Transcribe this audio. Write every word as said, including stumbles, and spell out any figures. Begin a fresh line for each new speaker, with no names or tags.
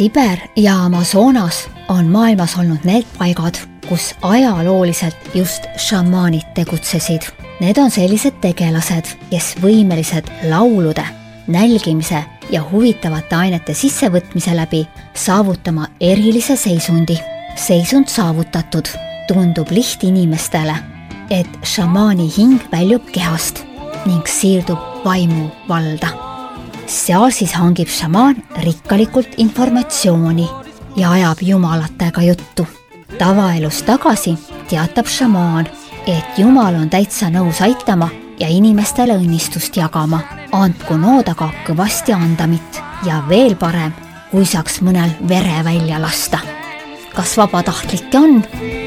Siber ja Amazonas on maailmas olnud need paigad, kus ajalooliselt just šamaanid tegutsesid. Need on sellised tegelased, kes võimelised laulude, nälgimise ja huvitavate ainete sissevõtmise läbi saavutama erilise seisundi. Seisund saavutatud tundub lihtinimestele, et šamaani hing väljub kehast ning siirdub vaimu valda. Seal siis hangib šamaan rikkalikult informatsiooni ja ajab jumalatega juttu. Tavaelus tagasi teatab šamaan, et jumal on täitsa nõus aitama ja inimestele õnnistust jagama. Andku noodaga kõvasti andamit ja veel parem, kui saaks mõnel vere välja lasta. Kas vabatahtlikke on?